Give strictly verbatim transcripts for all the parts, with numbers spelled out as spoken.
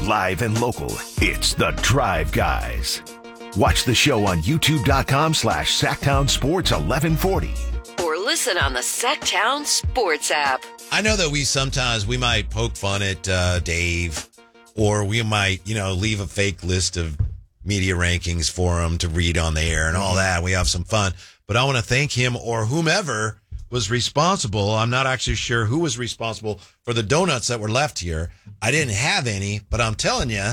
Live and local, it's The Drive Guys. Watch the show on youtube.com slash Sacktown Sports 1140. Or listen on the Sacktown Sports app. I know that we sometimes, we might poke fun at uh, Dave, or we might, you know, leave a fake list of media rankings for him to read on the air and all that. We have some fun. But I want to thank him or whomever was responsible. I'm not actually sure who was responsible for the donuts that were left here. I didn't have any, but I'm telling you,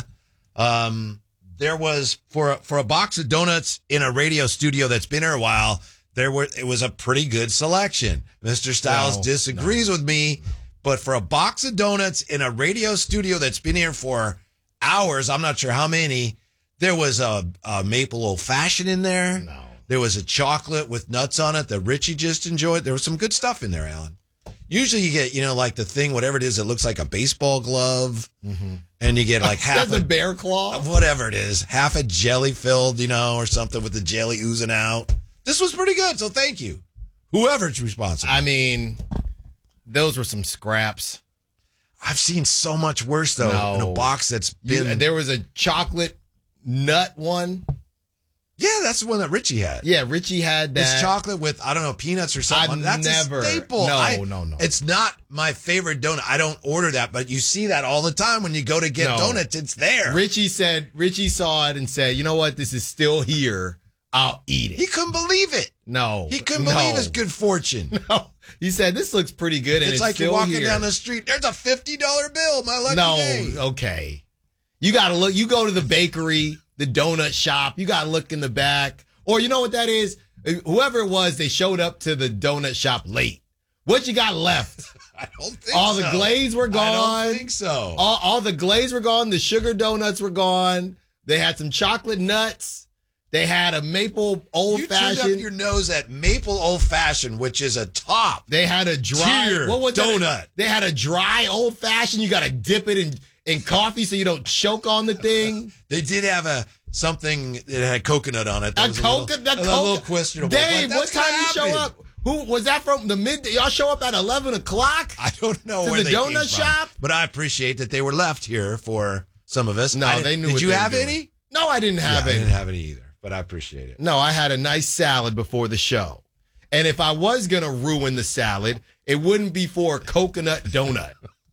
um, there was, for a, for a box of donuts in a radio studio that's been here a while, there were it was a pretty good selection. Mister Styles No, disagrees no. with me, but for a box of donuts in a radio studio that's been here for hours, I'm not sure how many, there was a, a maple old fashioned in there. No. There was a chocolate with nuts on it that Richie just enjoyed. There was some good stuff in there, Alan. Usually you get, you know, like the thing, whatever it is, that looks like a baseball glove, mm-hmm. and you get like half That's a a bear claw. whatever it is, half a jelly filled, you know, or something with the jelly oozing out. This was pretty good, so thank you. Whoever's responsible. I mean, those were some scraps. I've seen so much worse, though, No. in a box that's You- been... there was a chocolate nut one. Yeah, that's the one that Richie had. Yeah, Richie had that. It's chocolate with, I don't know, peanuts or something. I've That's never- a staple. no, I- no, no. It's not my favorite donut. I don't order that, but you see that all the time when you go to get No. donuts. It's there. Richie said, Richie saw it and said, you know what? This is still here. I'll eat it. He couldn't believe it. No. He couldn't no. believe his good fortune. No. He said, this looks pretty good. And It's it's, like you're still walking here. down the street. There's a fifty dollar bill. My lucky No, day. okay. You got to look. You go to the bakery, the donut shop. You got to look in the back. Or you know what that is? Whoever it was, they showed up to the donut shop late. What you got left? I don't think All so. the glaze were gone. I don't think so. All, all the glaze were gone. The sugar donuts were gone. They had some chocolate nuts. They had a maple old you turned fashioned. up your nose at maple old fashioned, which is a top. They had a dry Tier what was donut. That? They had a dry old fashioned. You got to dip it in in coffee so you don't choke on the thing. They did have a something that had coconut on it. That A was coconut. a little, a little questionable. Dave, but what that's time what you show happened. up? Who was that from? The mid? Y'all show up at eleven o'clock? I don't know To where the they donut came from, shop? but I appreciate that they were left here for some of us. No, I they didn't- knew. Did what you they were have doing. any? No, I didn't have yeah, any. I didn't have any either, but I appreciate it. No, I had a nice salad before the show. And if I was going to ruin the salad, it wouldn't be for a coconut donut.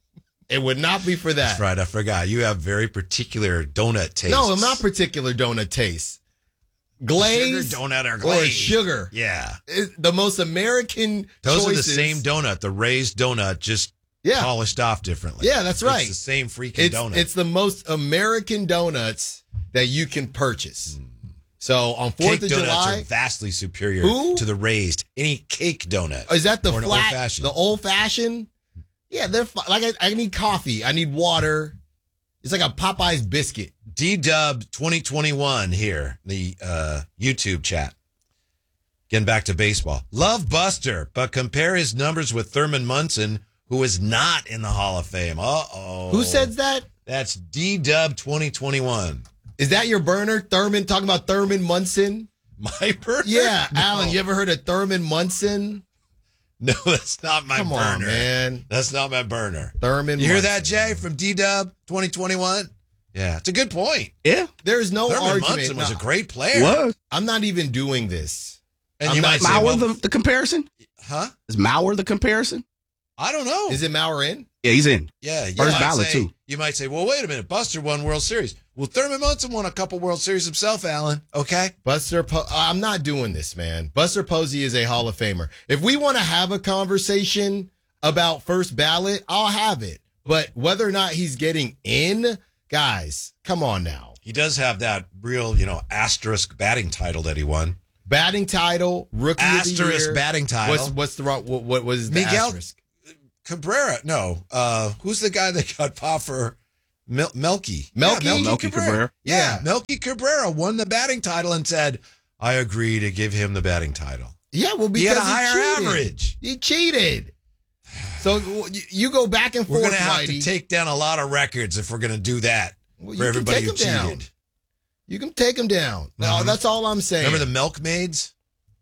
It would not be for that. That's right. I forgot. You have very particular donut tastes. No, I'm not particular donut taste. Glaze Sugar donut or or glaze. sugar. Yeah. It- the most American Those choices. are the same donut, the raised donut, just Yeah. polished off differently. Yeah, that's right. It's the same freaking It's, donut. it's the most American donuts that you can purchase. So on Cake fourth of donuts July, are vastly superior Who? to the raised. Any cake donut. is that the or an flat, old-fashioned. the old fashioned? Yeah, they're fi- like I, I need coffee, I need water. It's like a Popeye's biscuit. D-Dub twenty twenty-one here, the uh, YouTube chat. Getting back to baseball. Love Buster, but compare his numbers with Thurman Munson, who is not in the Hall of Fame. Uh-oh. Who says that? That's D-Dub twenty twenty-one. Is that your burner, Thurman? Talking about Thurman Munson? My burner? Yeah, No. Alan. You ever heard of Thurman Munson? No, that's not my Come burner. on, man. That's not my burner. Thurman. You hear Munson. that, Jay, from D-Dub twenty twenty-one? Yeah, it's a good point. Yeah, There is no Thurman argument. Munson was No, a great player. was. I'm not even doing this. And I'm you not- might say, Mauer well, the, the comparison? huh? Is Mauer the comparison? I don't know. Is it Mauer in? Yeah, he's in. Yeah, you First might ballot, say- too. You might say, well, wait a minute. Buster won World Series. Well, Thurman Munson won a couple World Series himself, Alan. Okay? Buster, po- I'm not doing this, man. Buster Posey is a Hall of Famer. If we want to have a conversation about first ballot, I'll have it. But whether or not he's getting in, guys, come on now. He does have that real, you know, asterisk batting title that he won. Batting title, rookie of the Asterisk year. batting title. What's what's the wrong? What, what was the Miguel asterisk? Cabrera. No. Uh, who's the guy that got popped for Mel- Melky? Melky? Yeah, Melky Cabrera. Yeah, Yeah. Melky Cabrera won the batting title and said, I agree to give him the batting title. Yeah, well, because He had a higher cheated. average. He cheated. So w- you go back and We're forth, going to have Whitey. to take down a lot of records if we're going to do that Well, for you can everybody take who him down. cheated. You can take him down. No, Mhm. that's all I'm saying. Remember the Milkmaids?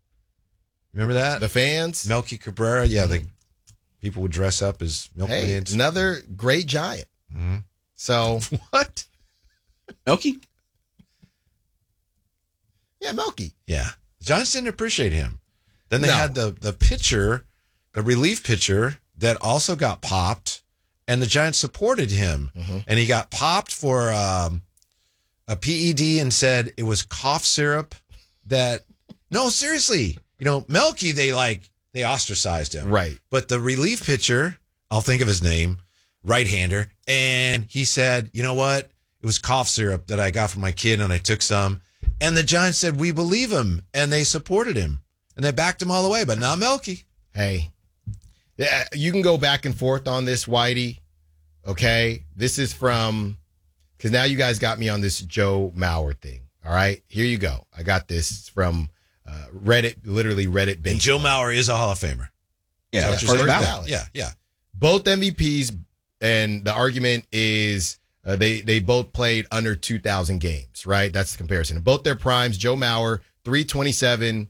Remember that? the fans? Melky Cabrera? Yeah, the people would dress up as Hey, milkmaids. another great giant. Mhm. So What? Melky? Yeah, Melky. Yeah. The Giants didn't appreciate him. Then they No. had the, the pitcher, the relief pitcher that also got popped, and the Giants supported him. Mm-hmm. And he got popped for um, a P E D and said it was cough syrup that, no, seriously, you know, Melky, they like, they ostracized him. Right. But the relief pitcher, I'll think of his name, right-hander, and he said, you know what? It was cough syrup that I got from my kid, and I took some. And the Giants said, we believe him, and they supported him. And they backed him all the way, but not Melky. Hey, yeah, you can go back and forth on this, Whitey. Okay? This is from, because now you guys got me on this Joe Mauer thing. All right? Here you go. I got this from uh, Reddit, literally Reddit. And baseball. Joe Mauer is a Hall of Famer. Yeah, Is that what first you're saying? ballot. ballot. Yeah, yeah. Both M V Ps, and the argument is uh, they they both played under two thousand games, right? That's the comparison. In both their primes, Joe Mauer, three twenty-seven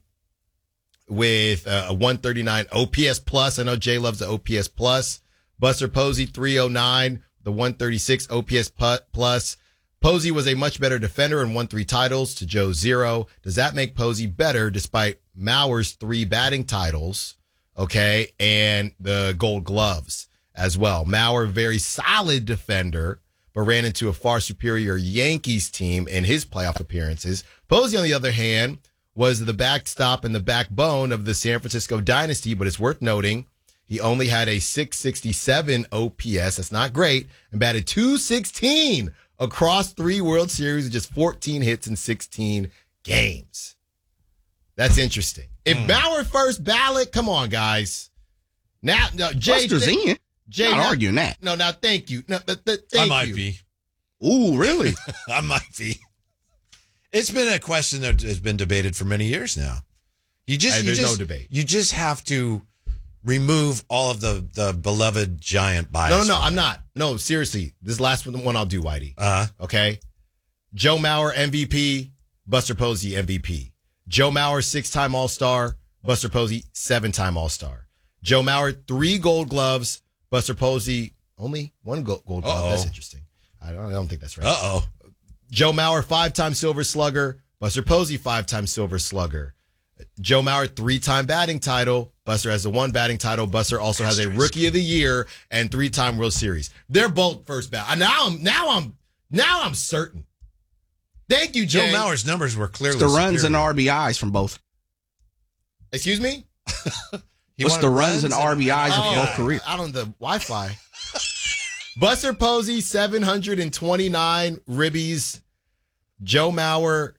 with uh, a one thirty-nine O P S plus. I know Jay loves the O P S plus. Buster Posey, three oh nine, the one thirty-six O P S pu- plus. Posey was a much better defender and won three titles to Joe's zero. Does that make Posey better despite Mauer's three batting titles? Okay, and the gold gloves as well. Mauer, very solid defender, but ran into a far superior Yankees team in his playoff appearances. Posey, on the other hand, was the backstop and the backbone of the San Francisco dynasty, but it's worth noting he only had a six sixty-seven O P S. That's not great, and batted two sixteen across three World Series with just fourteen hits in sixteen games. That's interesting. If Mm. Bauer first ballot, come on, guys. Now, no, Jay, Buster's th- in. Jay, Not now- arguing that. No, now, thank you. No, but, but I thank might you. be. Ooh, really? I might be. It's been a question that has been debated for many years now. You just, Hey, you there's no just, debate. You just have to remove all of the, the beloved Giant bias. No, no, no, I'm not. No, seriously. This last one, one I'll do, Whitey. Uh, Okay? Joe Mauer, M V P. Buster Posey, M V P. Joe Mauer, six-time All-Star. Buster Posey, seven-time All-Star. Joe Mauer, three gold gloves. Buster Posey, only one gold, gold glove. Uh-oh. That's interesting. I don't, I don't think that's right. uh-oh. Joe Mauer, five-time Silver Slugger. Buster Posey, five-time Silver Slugger. Joe Mauer, three-time batting title. Buster has the one batting title. Buster also has a Rookie of the Year and three-time World Series. They're both first ballot. Now I'm now I'm now I'm certain. Thank you, Joe Jay. Mauer's numbers were clearly The runs and superior. R B Is from both. Excuse me? He What's wanted the runs and R B Is of Oh, both yeah. careers? I don't know the Wi-Fi. Buster Posey, seven hundred twenty-nine ribbies. Joe Mauer,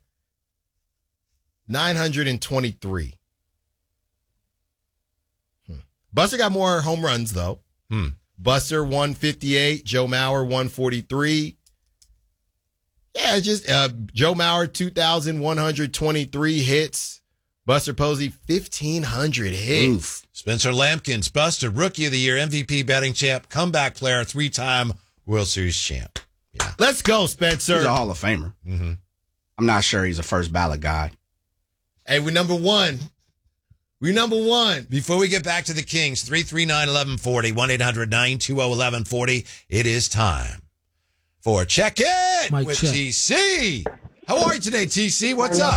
nine hundred twenty-three. Hmm. Buster got more home runs, though. Hmm. Buster, one fifty-eight. Joe Mauer, one forty-three. Yeah, it's just uh, Joe Mauer, two thousand one hundred twenty-three hits. Buster Posey, fifteen hundred hits. Oof. Spencer Lampkins, Buster, Rookie of the Year, M V P, batting champ, comeback player, three-time World Series champ. Yeah. Let's go, He's Spencer. a Hall of Famer. Mm-hmm. I'm not sure he's a first ballot guy. Hey, we're number one. We're number one. Before we get back to the Kings, three three nine, eleven forty, one eight hundred, nine two zero, eleven forty. It is time for Check It Mic with check. T C. How are you today, T C? What's up?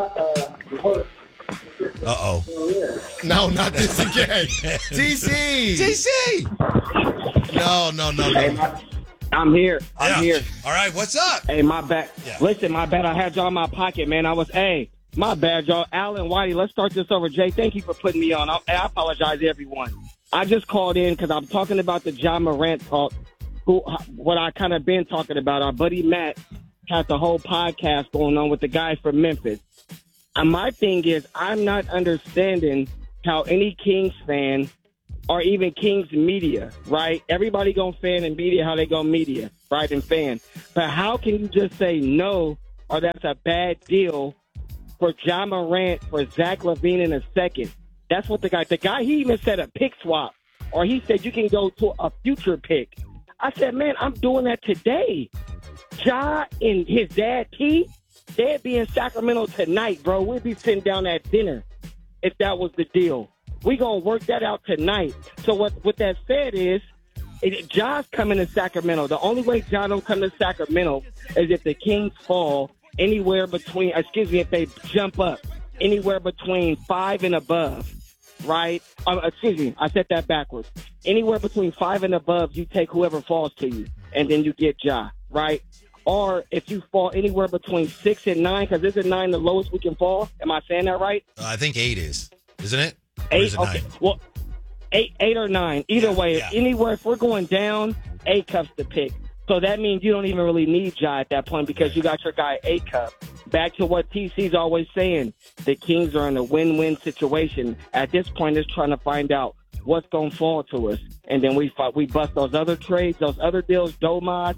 Uh-oh. No, not this again. T C. T C! No, no, no, Hey, no. my, I'm here. I'm Yeah. here. All right, what's up? Hey, my bad. Yeah. Listen, my bad. I had y'all in my pocket, man. I was, hey, my bad, y'all. Alan Whitey, let's start this over. Jay, thank you for putting me on. I, I apologize, everyone. I just called in because I'm talking about the John Morant talk, who, what I kind of been talking about. Our buddy Matt had the whole podcast going on with the guy from Memphis. And my thing is, I'm not understanding how any Kings fan or even Kings media, right? Everybody gonna fan and media how they go media, right, and fan. But how can you just say no or that's a bad deal for John Morant, for Zach LaVine in a second? That's what the guy, the guy, he even said a pick swap, or he said you can go to a future pick. I said, man, I'm doing that today. Ja and his dad, T, they'd be in Sacramento tonight, bro. We'd be sitting down at dinner if that was the deal. We gonna work that out tonight. So what, what that said is, It, Ja's coming to Sacramento. The only way Ja don't come to Sacramento is if the Kings fall anywhere between, excuse me, if they jump up anywhere between five and above, right? Um, excuse me, I said that backwards. Anywhere between five and above, you take whoever falls to you, and then you get Ja, right? Or if you fall anywhere between six and nine, because isn't nine the lowest we can fall? Am I saying that right? Uh, I think eight is, isn't it? Or Eight. is it Okay. nine? Well, eight, eight or nine. Either Yeah, way, yeah. anywhere. If we're going down, A Cup's the pick. So that means you don't even really need Ja at that point because you got your guy A Cup. Back to what T C's always saying, the Kings are in a win-win situation. At this point, it's trying to find out what's going to fall to us, and then we fight, we bust those other trades, those other deals, Domod,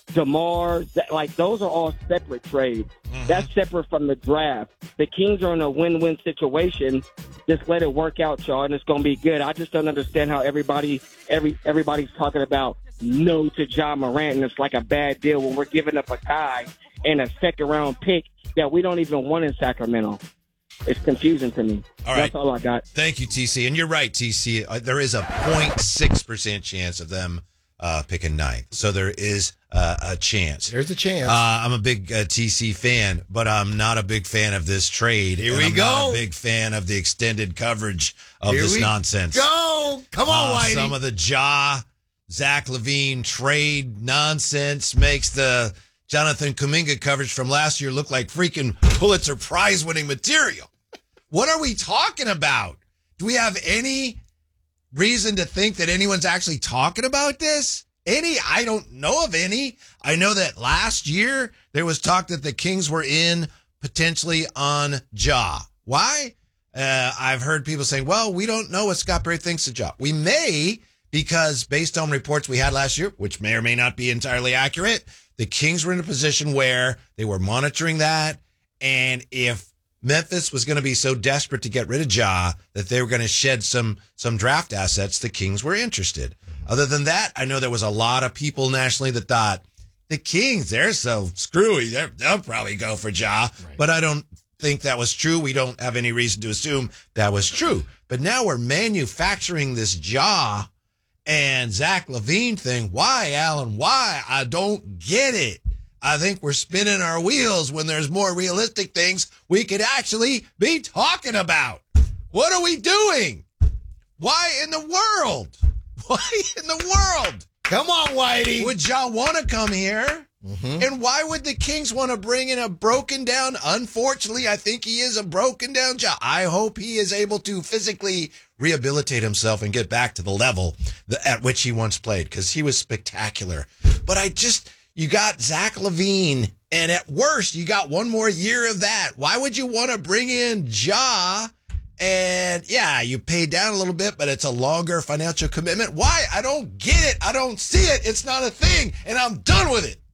DeMar, that, like those are all separate trades. Mm-hmm. That's separate from the draft. The Kings are in a win-win situation. Just let it work out, y'all, and it's going to be good. I just don't understand how everybody, every everybody's talking about no to Ja Morant, and it's like a bad deal when we're giving up a guy and a second-round pick that we don't even want in Sacramento. It's confusing to me. All right. That's all I got. Thank you, T C. And you're right, T C. Uh, there is a zero point six percent chance of them uh, picking ninth. So there is uh, a chance. There's a chance. Uh, I'm a big uh, T C fan, but I'm not a big fan of this trade. Here and we I'm go. Not a big fan of the extended coverage of Here this we nonsense. Go. Come on, Uh, Whitey. some of the Ja, Zach LaVine trade nonsense makes the Jonathan Kuminga coverage from last year look like freaking Pulitzer Prize winning material. What are we talking about? Do we have any reason to think that anyone's actually talking about this? Any? I don't know of any. I know that last year there was talk that the Kings were in potentially on Ja. Why? Uh, I've heard people saying, well, we don't know what Scott Perry thinks of Ja. We may, because based on reports we had last year, which may or may not be entirely accurate, the Kings were in a position where they were monitoring that. And if Memphis was going to be so desperate to get rid of Ja that they were going to shed some some draft assets, the Kings were interested. Other than that, I know there was a lot of people nationally that thought the Kings, they're so screwy, they're, they'll probably go for Ja. Right. But I don't think that was true. We don't have any reason to assume that was true. But now we're manufacturing this Ja and Zach LaVine thing. Why, Alan? Why? I don't get it. I think we're spinning our wheels when there's more realistic things we could actually be talking about. What are we doing? Why in the world? Why in the world? Come on, Whitey. Would Ja want to come here? Mm-hmm. And why would the Kings want to bring in a broken down? Unfortunately, I think he is a broken down Ja. I hope he is able to physically rehabilitate himself and get back to the level that, at which he once played, because he was spectacular. But I just... You got Zach LaVine, and at worst, you got one more year of that. Why would you want to bring in Ja? And, yeah, you pay down a little bit, but it's a longer financial commitment. Why? I don't get it. I don't see it. It's not a thing, and I'm done with it.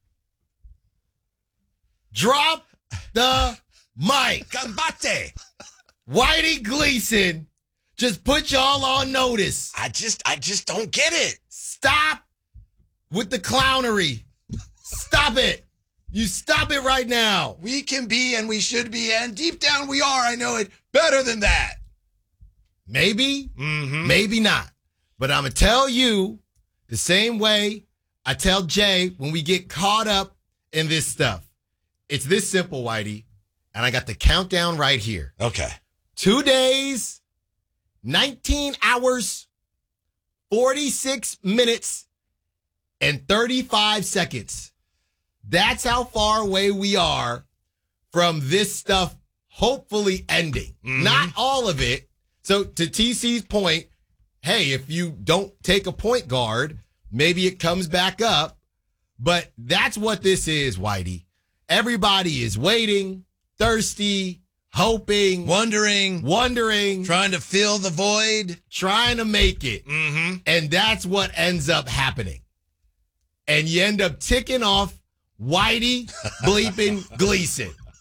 Drop the mic. Combate. Whitey Gleason just put y'all on notice. I just, I just don't get it. Stop with the clownery. Stop it. You stop it right now. We can be and we should be, and deep down we are, I know it, better than that. Maybe, Mm-hmm. maybe not. But I'm going to tell you the same way I tell Jay when we get caught up in this stuff. It's this simple, Whitey. And I got the countdown right here. Okay. Two days, nineteen hours, forty-six minutes, and thirty-five seconds. That's how far away we are from this stuff hopefully ending. Mm-hmm. Not all of it. So to T C's point, hey, if you don't take a point guard, maybe it comes back up. But that's what this is, Whitey. Everybody is waiting, thirsty, hoping, Wondering, wondering, trying to fill the void. trying to make it. Mm-hmm. And that's what ends up happening. And you end up ticking off Whitey bleeping Gleason.